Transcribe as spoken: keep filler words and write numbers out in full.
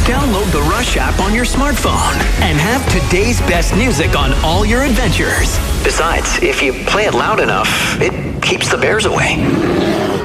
Download the Rush app on your smartphone and have today's best music on all your adventures. Besides, if you play it loud enough, it keeps the bears away.